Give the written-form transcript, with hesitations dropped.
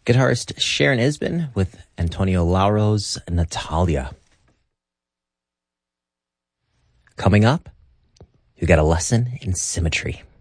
Guitarist Sharon Isbin with Antonio Lauro's Natalia. Coming up, you got a lesson in symmetry.